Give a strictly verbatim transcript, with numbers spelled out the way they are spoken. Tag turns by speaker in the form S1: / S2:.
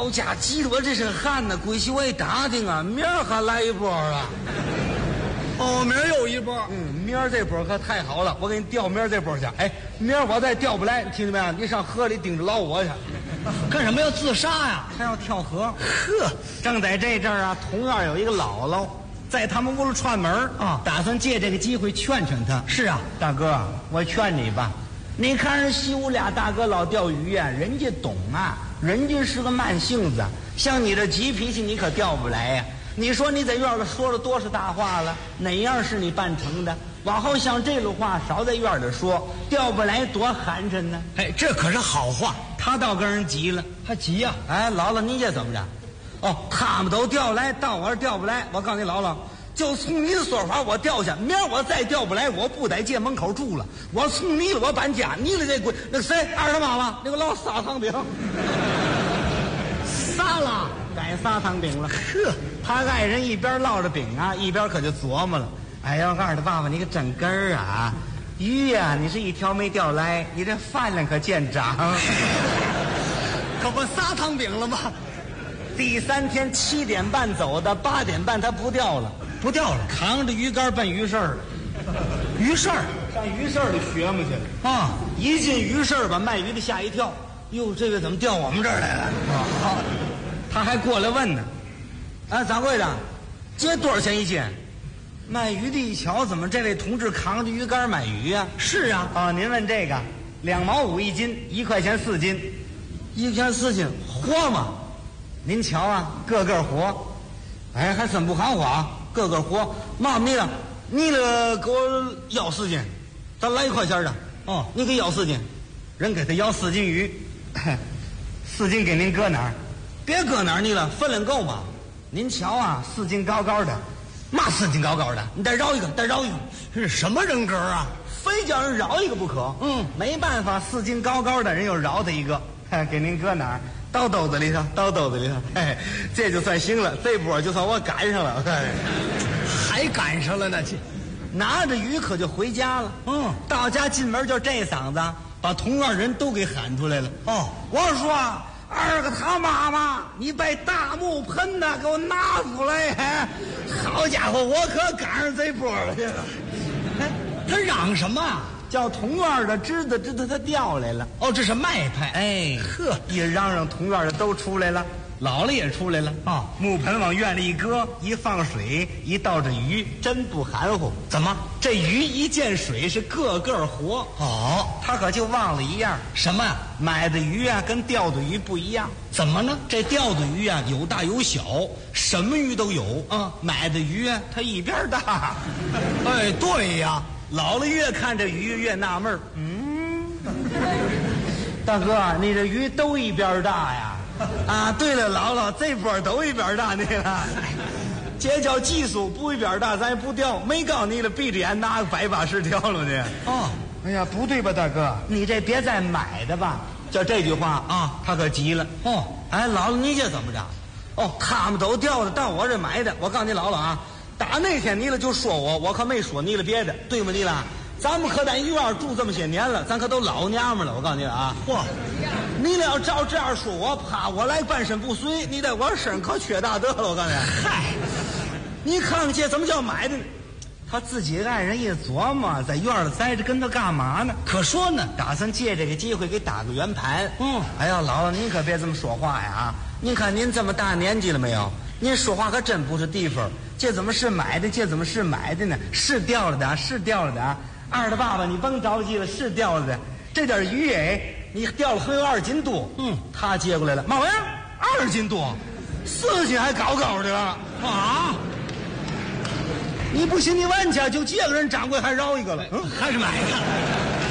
S1: 好家伙，急得我这身汗呢！归去我一打听啊，明儿还来一波啊！
S2: 哦，明儿又一波。
S1: 嗯，明儿这波可太好了，我给你调明儿这波去。哎，明儿我再调不来，你听见没有？你上河里盯着捞我去。
S2: 干什么要自杀呀？
S1: 他要跳河。
S2: 呵，
S1: 正在这阵儿啊，同院有一个姥姥在他们屋里串门
S2: 啊，
S1: 打算借这个机会劝劝他。
S2: 是啊，
S1: 大哥，我劝你吧，你看人西屋俩大哥老钓鱼呀、啊，人家懂啊，人家是个慢性子，像你这急脾气，你可钓不来呀、啊。你说你在院里说了多少大话了？哪样是你办成的？往后像这种话少在院里说，钓不来多寒碜呢。
S2: 哎，这可是好话。
S1: 他倒跟人急了，
S2: 他急呀、
S1: 啊！哎，姥姥，你这怎么着？哦，他们都调来，到我这调不来。我告诉你，姥姥，就从你的说法，我调下，明儿我再调不来，我不在街门口住了，我从你了，我搬家。你了这鬼，那个谁，二他妈妈，那个老撒糖饼，
S2: 撒了，
S1: 该撒糖饼了。
S2: 呵，
S1: 他爱人一边烙着饼啊，一边可就琢磨了。哎呀，二的爸爸，你可真根儿啊！鱼呀、啊，你是一条没钓来，你这饭量可见长。
S2: 可不撒糖饼了吗？
S1: 第三天七点半走的，八点半他不钓了，
S2: 不钓了，
S1: 扛着鱼竿奔鱼市了。
S2: 鱼市
S1: 上鱼市里学嘛去了
S2: 啊！
S1: 一进鱼市，把卖鱼的吓一跳，哟，这个怎么调我们这儿来了？啊，他还过来问呢。啊，掌柜的，这多少钱一斤？卖鱼的一瞧，怎么这位同志扛着鱼竿买鱼呀、啊？
S2: 是啊，
S1: 啊，您问这个，两毛五一斤，一块钱四斤，一块钱四斤，活吗？您瞧啊，个个活，哎，还真不含花，个个活。妈你了，你了给我要四斤，咱来一块钱的。
S2: 哦，
S1: 你给要四斤，人给他要四斤鱼，四斤给您搁哪儿？别搁哪儿你了，分量够吗？您瞧啊，四斤高高的。嘛四斤高高的，你再绕一个，再绕一个，
S2: 是什么人格啊？
S1: 非叫人绕一个不可。
S2: 嗯，
S1: 没办法，四斤高高的人又绕他一个，给您搁哪儿？倒兜子里头，倒兜子里头。哎，这就算行了，这波就算我赶上了。
S2: 还赶上了呢，这
S1: 拿着鱼可就回家了。
S2: 嗯，
S1: 到家进门就这嗓子，把同院人都给喊出来了。
S2: 哦，
S1: 我说。二个他妈妈，你把大木盆呐给我拿出来！好家伙，我可赶上这波了。
S2: 他嚷什么啊？
S1: 叫同院的知道知道他调来了。
S2: 哦，这是卖派。
S1: 哎，
S2: 呵，
S1: 一嚷嚷，同院的都出来了，姥姥也出来了。
S2: 啊、哦，
S1: 木盆往院里一搁，一放水，一倒着鱼，真不含糊。
S2: 怎么？
S1: 这鱼一见水是个个活。
S2: 哦，
S1: 他可就忘了一样。
S2: 什么呀？
S1: 买的鱼啊，跟钓的鱼不一样。
S2: 怎么呢？
S1: 这钓的鱼啊，有大有小，什么鱼都有啊。买的鱼啊，它一边大。
S2: 哎，对呀。
S1: 姥姥越看这鱼越纳闷儿。嗯，大哥，你这鱼都一边大呀？啊，对了，姥姥，这波都一边大你了。这叫技术，不一边大咱也不钓。没告诉你了，闭着眼拿个百八十条了呢。
S2: 哦。
S1: 哎呀，不对吧，大哥？你这别再买的吧？就这句话啊，他可急了。
S2: 哦，
S1: 哎，姥姥，你这怎么着？哦，他们都调的，到我这买的。我告诉你，姥姥啊，打那天你了就说我，我可没说你了别的，对吗？你了，咱们可在医院住这么些年了，咱可都老娘们了。我告诉你啊，
S2: 嚯，
S1: 你了要照这样说我，怕我来半身不遂，你在我身可缺大德了。我告诉你，
S2: 嗨，
S1: 你看看这怎么叫买的呢？他自己爱人一琢磨，在院里栽着跟他干嘛呢？
S2: 可说呢，
S1: 打算借这个机会给打个圆盘。
S2: 嗯，
S1: 哎呀，姥姥您可别这么说话呀！您看您这么大年纪了没有？您说话可真不是地方。这怎么是买的？这怎么是买的呢？是掉了的，是掉了的。二的爸爸，你甭着急了，是掉了的。这点鱼哎，你掉了还有二斤多。
S2: 嗯，
S1: 他接过来了，马文，二斤多，四斤还高高的了啊！你不信你问去，就借个人掌柜还饶一个了，
S2: 嗯，还是买的。